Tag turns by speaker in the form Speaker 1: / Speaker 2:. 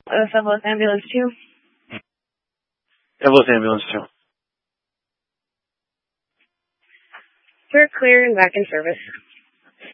Speaker 1: Southwest Ambulance 2.
Speaker 2: Southwest Ambulance 2.
Speaker 1: We're clear and back in service.